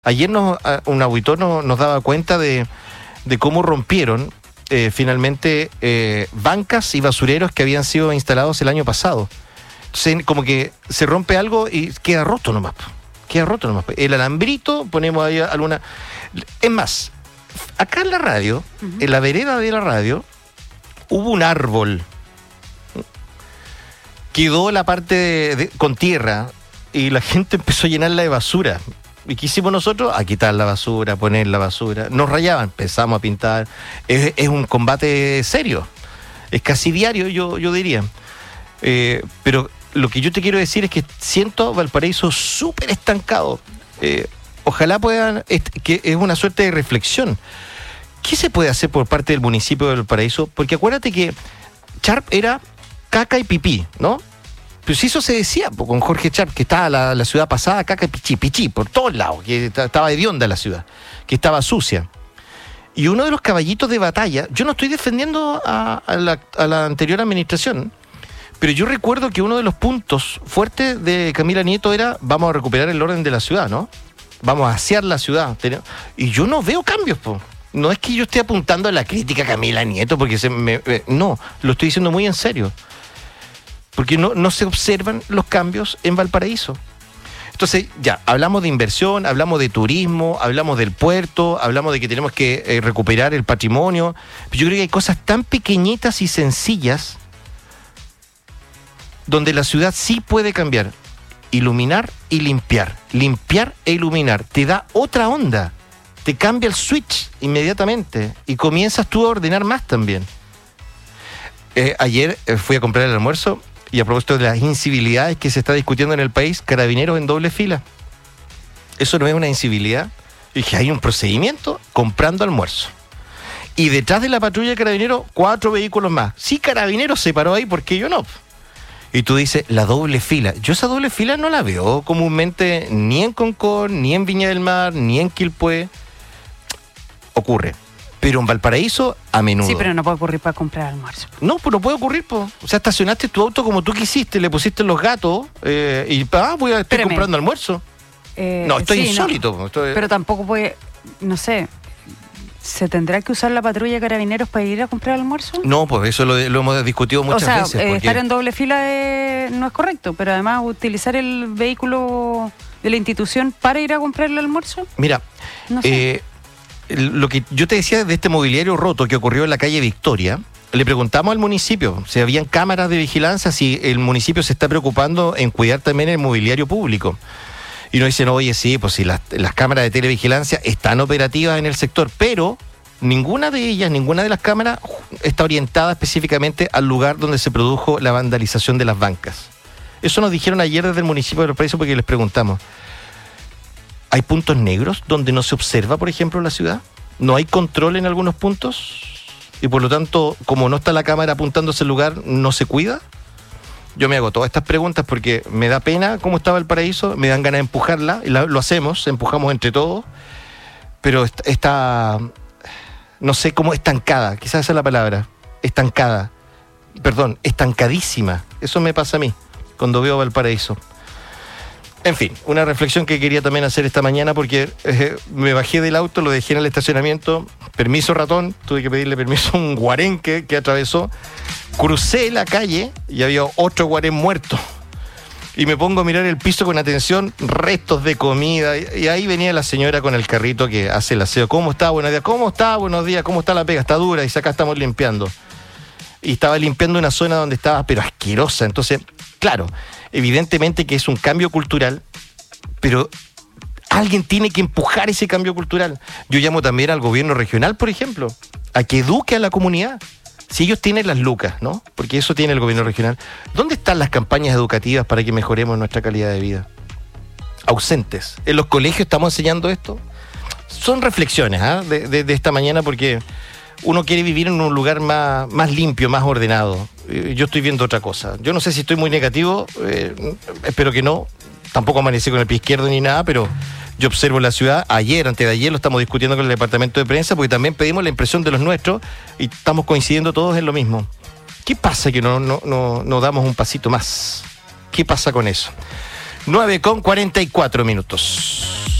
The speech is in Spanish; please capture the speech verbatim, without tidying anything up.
Ayer nos, un auditor nos, nos daba cuenta de, de cómo rompieron eh, finalmente eh, bancas y basureros que habían sido instalados el año pasado. Entonces, como que se rompe algo y queda roto nomás. Queda roto nomás. El alambrito, ponemos ahí alguna... Es más, acá en la radio, uh-huh. en la vereda de la radio, hubo un árbol. Quedó la parte de, de, con tierra y la gente empezó a llenarla de basura. ¿Y qué hicimos nosotros? A quitar la basura, poner la basura. Nos rayaban, empezamos a pintar. Es, es un combate serio. Es casi diario, yo, yo diría. Eh, pero lo que yo te quiero decir es que siento Valparaíso súper estancado. Eh, ojalá puedan, est- que es una suerte de reflexión. ¿Qué se puede hacer por parte del municipio de Valparaíso? Porque acuérdate que Charp era caca y pipí, ¿no? Pero si eso se decía con Jorge Charp, que estaba la, la ciudad pasada, caca y pichí, pichí, por todos lados, que estaba hedionda la ciudad, que estaba sucia. Y uno de los caballitos de batalla, yo no estoy defendiendo a, a, la, a la anterior administración, pero yo recuerdo que uno de los puntos fuertes de Camila Nieto era, vamos a recuperar el orden de la ciudad, ¿no? Vamos a asear la ciudad. Y yo no veo cambios, po. No es que yo esté apuntando a la crítica a Camila Nieto, porque se me, me, no, lo estoy diciendo muy en serio. Porque no, no se observan los cambios en Valparaíso. Entonces, ya, hablamos de inversión, hablamos de turismo, hablamos del puerto, hablamos de que tenemos que eh, recuperar el patrimonio. Pero yo creo que hay cosas tan pequeñitas y sencillas donde la ciudad sí puede cambiar. Iluminar y limpiar. Limpiar e iluminar. Te da otra onda. Te cambia el switch inmediatamente y comienzas tú a ordenar más también. Eh, ayer eh, fui a comprar el almuerzo y a propósito de las incivilidades que se está discutiendo en el país, carabineros en doble fila. Eso no es una incivilidad. Y dije, hay un procedimiento comprando almuerzo. Y detrás de la patrulla de carabineros, cuatro vehículos más. Sí, carabineros se paró ahí, ¿por qué yo no? Y tú dices, la doble fila. Yo esa doble fila no la veo comúnmente ni en Concord, ni en Viña del Mar, ni en Quilpué. Ocurre. Pero en Valparaíso, a menudo. Sí, pero no puede ocurrir para comprar almuerzo. No, pues no puede ocurrir, pues. O sea, estacionaste tu auto como tú quisiste, le pusiste los gatos eh, y ah, voy a estar Espérame. comprando almuerzo. Eh, no, esto sí, es insólito. No. Esto es... Pero tampoco puede, no sé, ¿se tendrá que usar la patrulla de carabineros para ir a comprar almuerzo? No, pues eso lo, lo hemos discutido muchas o sea, veces. Eh, porque... estar en doble fila eh, no es correcto, pero además utilizar el vehículo de la institución para ir a comprar el almuerzo. Mira, no sé. eh, lo que yo te decía de este mobiliario roto que ocurrió en la calle Victoria, le preguntamos al municipio si habían cámaras de vigilancia, si el municipio se está preocupando en cuidar también el mobiliario público. Y nos dicen, oye, sí, pues si las, las cámaras de televigilancia están operativas en el sector, pero ninguna de ellas, ninguna de las cámaras está orientada específicamente al lugar donde se produjo la vandalización de las bancas. Eso nos dijeron ayer desde el municipio de Valparaíso porque les preguntamos. ¿Hay puntos negros donde no se observa, por ejemplo, la ciudad? ¿No hay control en algunos puntos? Y por lo tanto, como no está la cámara apuntando a ese lugar, ¿no se cuida? Yo me hago todas estas preguntas porque me da pena cómo estaba el paraíso, me dan ganas de empujarla, y la, lo hacemos, empujamos entre todos, pero está, está, no sé cómo, estancada, quizás esa es la palabra, estancada, perdón, estancadísima. Eso me pasa a mí cuando veo Valparaíso. En fin, una reflexión que quería también hacer esta mañana porque eh, me bajé del auto, lo dejé en el estacionamiento, permiso ratón, tuve que pedirle permiso a un guarén que, que atravesó, crucé la calle y había otro guarén muerto y me pongo a mirar el piso con atención, restos de comida y, y ahí venía la señora con el carrito que hace el aseo. ¿Cómo está? Buenos días. ¿Cómo está? Buenos días. ¿Cómo está la pega? Está dura y acá estamos limpiando. Y estaba limpiando una zona donde estaba, pero asquerosa. Entonces, claro, evidentemente que es un cambio cultural, pero alguien tiene que empujar ese cambio cultural. Yo llamo también al gobierno regional, por ejemplo, a que eduque a la comunidad. Si ellos tienen las lucas, ¿no? Porque eso tiene el gobierno regional. ¿Dónde están las campañas educativas para que mejoremos nuestra calidad de vida? Ausentes. ¿En los colegios estamos enseñando esto? Son reflexiones ¿eh? de, de, de esta mañana porque uno quiere vivir en un lugar más, más limpio, más ordenado. Yo estoy viendo otra cosa. Yo no sé si estoy muy negativo, eh, espero que no. Tampoco amanecí con el pie izquierdo ni nada, pero yo observo la ciudad. Ayer, antes de ayer, lo estamos discutiendo con el departamento de prensa porque también pedimos la impresión de los nuestros y estamos coincidiendo todos en lo mismo. ¿Qué pasa que no, no, no, no damos un pasito más? ¿Qué pasa con eso? nueve con cuarenta y cuatro minutos.